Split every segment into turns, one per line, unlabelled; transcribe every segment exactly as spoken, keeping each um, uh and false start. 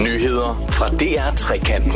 Nyheder fra D R Trekanten.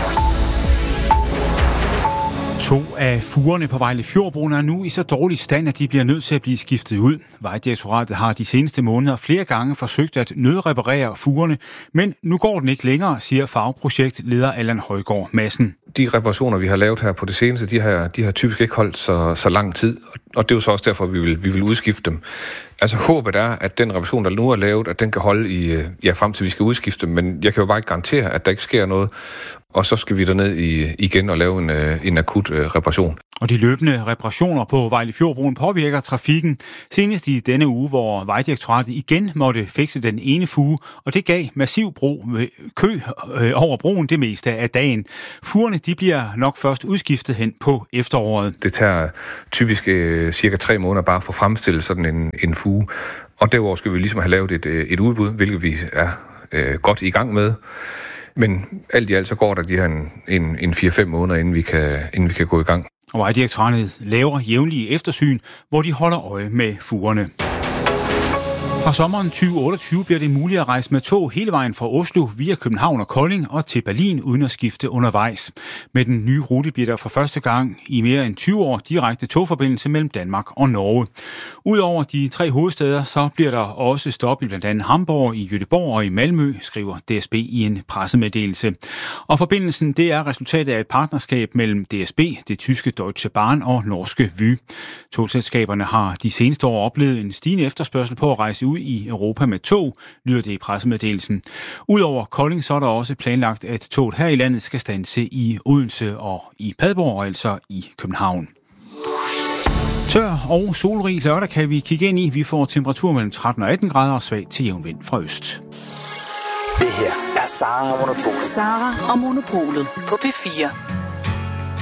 To af furerne på Vejlefjordbroen er nu i så dårlig stand, at de bliver nødt til at blive skiftet ud. Vejdirektoratet har de seneste måneder flere gange forsøgt at nødreparere furerne, men nu går den ikke længere, siger fagprojektleder Allan Højgaard Madsen.
De reparationer, vi har lavet her på det seneste, de har, de har typisk ikke holdt så, så lang tid, og det er jo så også derfor, vi vil, vi vil udskifte dem. Altså håbet er, at den reparation, der nu er lavet, at den kan holde i, ja, frem til vi skal udskifte dem, men jeg kan jo bare ikke garantere, at der ikke sker noget, og så skal vi derned i, igen og lave en, en akut uh, reparation.
Og de løbende reparationer på Vejlefjordbroen påvirker trafikken. Senest i denne uge, hvor Vejdirektoratet igen måtte fikse den ene fuge, og det gav massiv bro, kø øh, over broen det meste af dagen. Furerne de bliver nok først udskiftet hen på efteråret.
Det tager typisk øh, cirka tre måneder bare for at fremstille sådan en, en fuge, og derudover skal vi ligesom have lavet et, et udbud, hvilket vi er øh, godt i gang med. Men alt i alt så går der de her en, en, en fire fem måneder, inden vi kan, inden vi kan gå i gang.
Og Vejdirektoratet laver jævnlige eftersyn, hvor de holder øje med furerne. Fra sommeren tyve otteogtyve bliver det muligt at rejse med tog hele vejen fra Oslo via København og Kolding og til Berlin uden at skifte undervejs. Med den nye rute bliver der for første gang i mere end tyve år direkte togforbindelse mellem Danmark og Norge. Udover de tre hovedstæder, så bliver der også stop i blandt andet Hamburg, i Göteborg og i Malmø, skriver D S B i en pressemeddelelse. Og forbindelsen det er resultatet af et partnerskab mellem D S B, det tyske Deutsche Bahn og norske Vy. Togselskaberne har de seneste år oplevet en stigende efterspørgsel på at rejse ud i Europa med tog, lyder det i pressemeddelelsen. Udover Kolding, så er der også planlagt, at toget her i landet skal standse i Odense og i Padborg, og altså i København. Tør og solrig lørdag kan vi kigge ind i. Vi får temperatur mellem tretten og atten grader og svag til jævn vind fra øst.
Det her er Sara og Monopolet.
Sara og Monopolet på P fire.